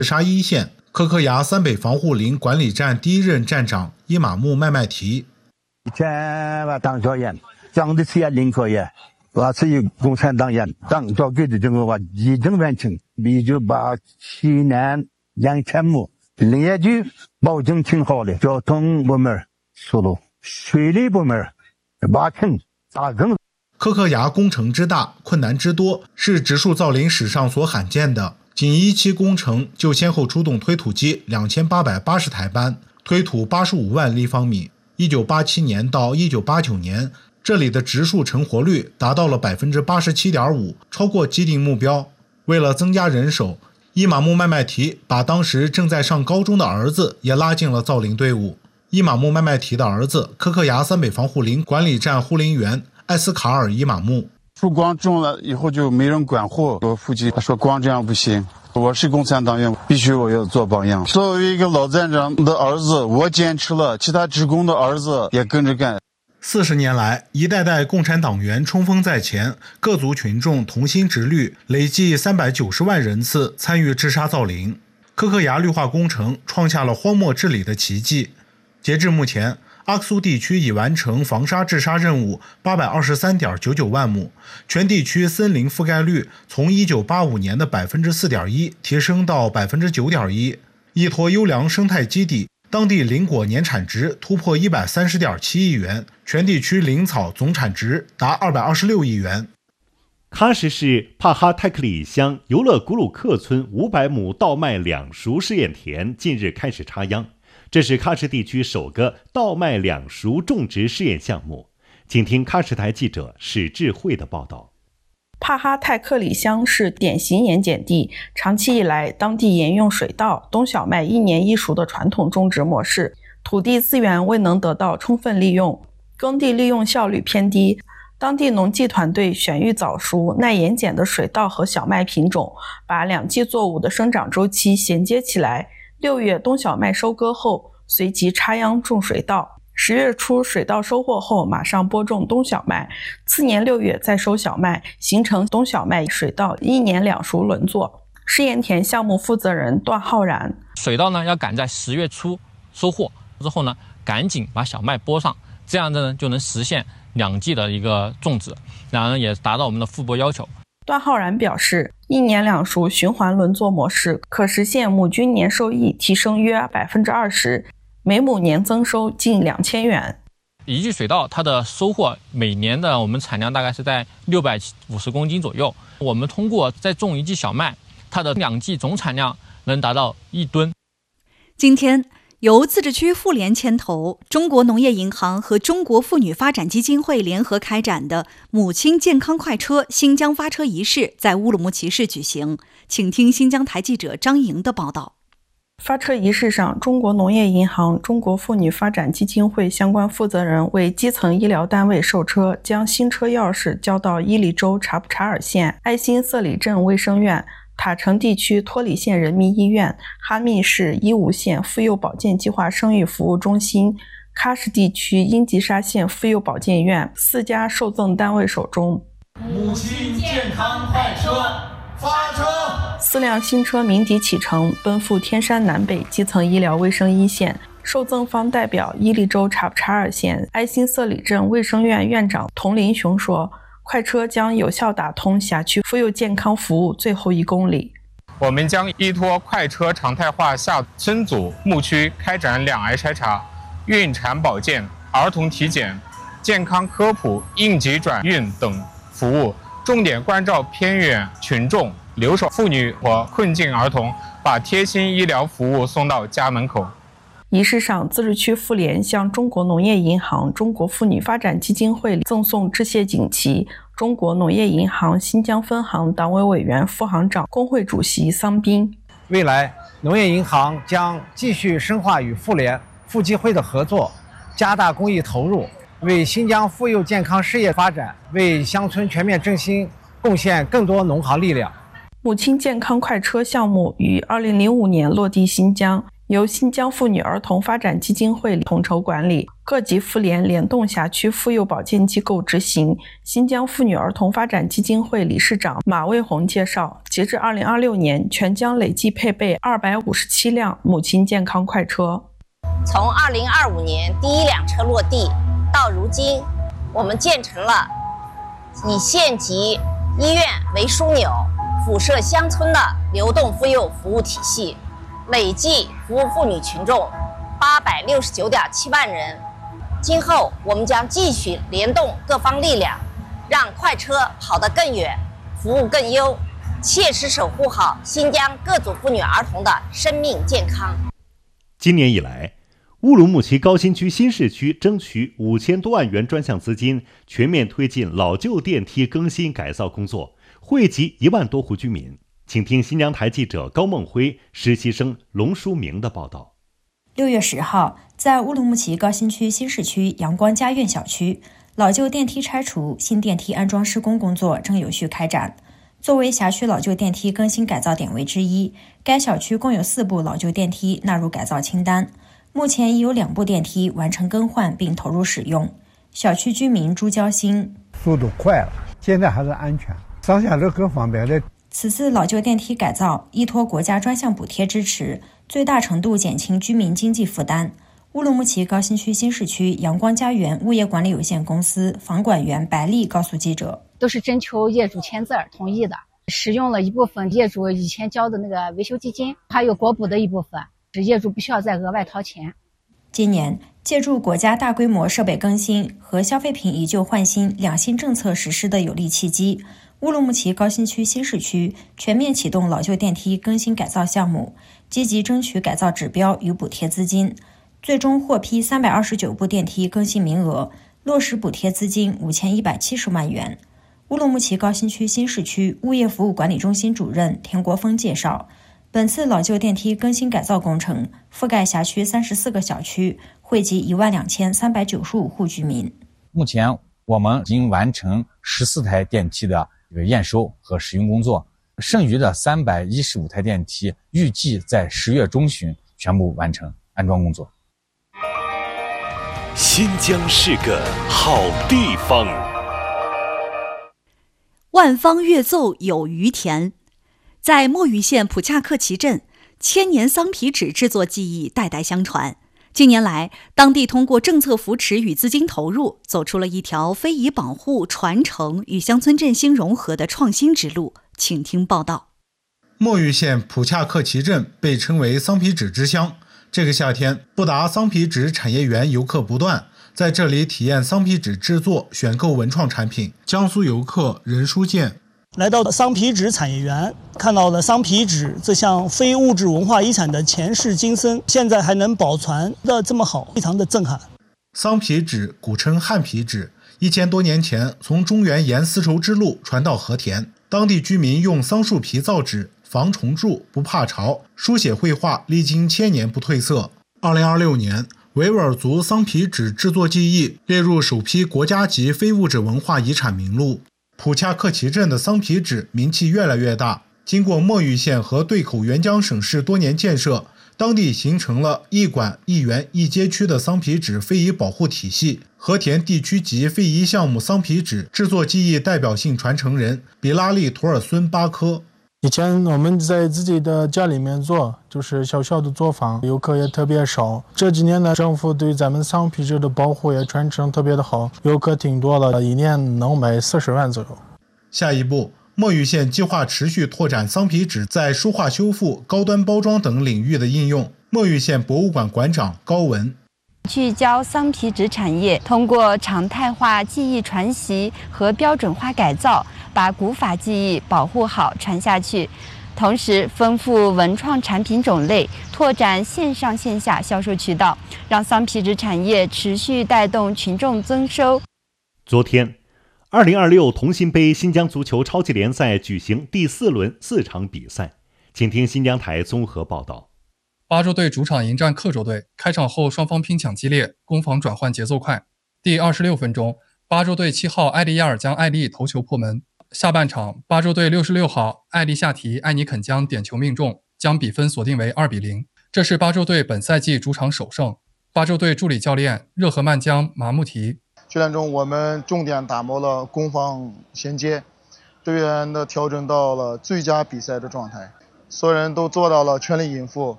沙一线柯克牙三北防护林管理站第一任站长伊玛目麦麦提。 以前我当教员，讲的是领导员，我是一共产党员，当教给的这个我已经完成，1987年2000亩，连续保证挺好的，交通部门速度，水利部门挖坑打坑。 柯克牙工程之大，困难之多，是植树造林史上所罕见的。仅一期工程就先后出动推土机2880台班，推土85万立方米。1987年到1989年，这里的植树成活率达到了 87.5%， 超过既定目标。为了增加人手，伊玛目麦麦提把当时正在上高中的儿子也拉进了造林队伍。伊玛目麦麦提的儿子柯克牙三北防护林管理站护林员艾斯卡尔伊玛目。 树光种了以后就没人管护，我父亲他说光这样不行，我是共产党员，必须我要做榜样。作为一个老站长的儿子，我坚持了，其他职工的儿子也跟着干。 40年来，一代代共产党员冲锋在前，各族群众同心直虑，累计390万人次参与治沙造林。柯克牙绿化工程创下了荒漠治理的奇迹。截至目前，阿克苏地区已完成防沙治沙任务823.99万亩，全地区森林覆盖率从1985年的 4.1% 提升到 9.1%。依托优良生态基地，当地林果年产值突破130.7亿元，全地区林草总产值达226亿元。 喀什市帕哈泰克里乡尤勒古鲁克村500亩稻麦两熟试验田近日开始插秧，这是喀什地区首个稻麦两熟种植试验项目。请听喀什台记者史智慧的报道。 帕哈泰克里乡是典型盐碱地，长期以来当地沿用水稻、冬小麦一年一熟的传统种植模式，土地资源未能得到充分利用，耕地利用效率偏低。当地农技团队选育早熟、耐盐碱的水稻和小麦品种，把两季作物的生长周期衔接起来。6月冬小麦收割后，随即插秧种水稻。10月初水稻收获后，马上播种冬小麦，次年6月再收小麦，形成冬小麦水稻一年两熟轮作。试验田项目负责人段浩然： 水稻呢要赶在10月初收获之后呢，赶紧把小麦播上，这样呢就能实现2季的一个种植，然后也达到我们的复播要求。 段浩然表示，一年两熟循环轮作模式可实现亩均年收益提升约 20%， 每亩年增收近2000元。 一季水稻它的收获每年的我们产量大概是在650公斤左右，我们通过再种一季小麦，它的2季总产量能达到1吨。 今天由自治区妇联牵头，中国农业银行和中国妇女发展基金会联合开展的母亲健康快车新疆发车仪式在乌鲁木齐市举行。请听新疆台记者张莹的报道。 发车仪式上，中国农业银行、中国妇女发展基金会相关负责人为基层医疗单位授车，将新车钥匙交到伊犁州察布查尔县艾辛色里镇卫生院、塔城地区托里县人民医院、哈密市伊吾县妇幼保健计划生育服务中心、喀什地区英吉沙县妇幼保健院4家受赠单位手中。 母亲健康快车发车 4辆新车鸣笛启程，奔赴天山南北基层医疗卫生一线。受赠方代表伊犁州察布查尔县艾辛色里镇卫生院院长童林雄说，快车将有效打通辖区妇幼健康服务最后1公里。 我们将依托快车常态化下村组牧区开展2癌筛查、孕产保健、儿童体检、健康科普、应急转运等服务，重点关照偏远群众、留守妇女和困境儿童，把贴心医疗服务送到家门口。 仪式上，自治区妇联向中国农业银行、中国妇女发展基金会赠送致谢锦旗。中国农业银行新疆分行党委委员、副行长、工会主席桑斌： 未来，农业银行将继续深化与妇联、妇基会的合作，加大公益投入，为新疆妇幼健康事业发展、为乡村全面振兴贡献更多农行力量。 母亲健康快车项目于2005年落地新疆， 由新疆妇女儿童发展基金会统筹管理，各级妇联联动辖区妇幼保健机构执行。新疆妇女儿童发展基金会理事长马卫红介绍，截至2026年，全疆累计配备257辆母亲健康快车。 从2025年第一辆车落地到如今，我们建成了以县级医院为枢纽，辐射乡村的流动妇幼服务体系，累计服务妇女群众869.7万人。今后我们将继续联动各方力量，让快车跑得更远，服务更优，切实守护好新疆各族妇女儿童的生命健康。 今年以来，乌鲁木齐高新区新市区争取5000多万元专项资金，全面推进老旧电梯更新改造工作，惠及1万多户居民。请听新疆台记者高梦辉、实习生龙书明的报道。 6月10号，在乌鲁木齐高新区新市区阳光家苑小区，老旧电梯拆除、新电梯安装施工工作正有序开展。作为辖区老旧电梯更新改造点位之一，该小区共有4部老旧电梯纳入改造清单。目前已有2部电梯完成更换并投入使用。小区居民朱交新： 速度快了，现在还是安全，上下楼更方便了。 此次老旧电梯改造依托国家专项补贴支持，最大程度减轻居民经济负担。乌鲁木齐高新区新市区阳光家园物业管理有限公司房管员白丽告诉记者， 都是征求业主签字同意的，使用了一部分业主以前交的那个维修基金，还有国补的一部分，业主不需要再额外掏钱。 今年借助国家大规模设备更新和消费品以旧换新两新政策实施的有力契机，乌鲁木齐高新区新市区全面启动老旧电梯更新改造项目，积极争取改造指标与补贴资金，最终获批329部电梯更新名额，落实补贴资金5170万元。乌鲁木齐高新区新市区物业服务管理中心主任田国峰介绍，本次老旧电梯更新改造工程覆盖辖区34个小区，惠及12395户居民。 目前我们已经完成14台电梯的验收和使用工作，剩余的315台电梯预计在10月中旬全部完成安装工作。 新疆是个好地方。 万方乐奏有余田，在墨鱼县普恰克旗镇，1000年桑皮纸制作技艺代代相传。近年来，当地通过政策扶持与资金投入，走出了一条非遗保护、传承与乡村振兴融合的创新之路。请听报道。 墨鱼县普恰克旗镇被称为桑皮纸之乡，这个夏天，布达桑皮纸产业园游客不断，在这里体验桑皮纸制作、选购文创产品。江苏游客任书建来到桑皮纸产业园，看到了桑皮纸这项非物质文化遗产的前世今生，现在还能保存的这么好，非常的震撼。 桑皮纸古称汉皮纸，1000多年前从中原沿丝绸之路传到和田，当地居民用桑树皮造纸，防虫蛀，不怕潮，书写绘画历经1000年不褪色。2026年，维吾尔族桑皮纸制作技艺列入首批国家级非物质文化遗产名录。普恰克旗镇的桑皮纸名气越来越大，经过墨鱼县和对口沅江省市多年建设，当地形成了一管一园一街区的桑皮纸非遗保护体系。和田地区级非遗项目桑皮纸制作技艺代表性传承人比拉利图尔孙巴科。 以前我们在自己的家里面做，就是小小的作坊，游客也特别少。这几年呢，政府对咱们桑皮纸的保护也传承特别的好，游客挺多了，一年能卖40万左右。 下一步，墨鱼县计划持续拓展桑皮纸在书画修复、高端包装等领域的应用。墨鱼县博物馆馆长高文。 聚焦桑皮纸产业，通过常态化技艺传习和标准化改造，把古法技艺保护好传下去，同时丰富文创产品种类，拓展线上线下销售渠道，让桑皮纸产业持续带动群众增收。 昨天2026同心杯新疆足球超级联赛举行第4轮4场比赛，请听新疆台综合报道。 巴州队主场迎战克州队，开场后双方拼抢激烈，攻防转换节奏快。第26分钟，巴州队7号艾利亚尔将艾利头球破门。下半场，巴州队66号艾利夏提艾尼肯将点球命中，将比分锁定为2-0。 这是巴州队本赛季主场首胜。巴州队助理教练热河曼江马木提： 训练中我们重点打磨了攻防衔接，队员的调整到了最佳比赛的状态，所有人都做到了全力以赴，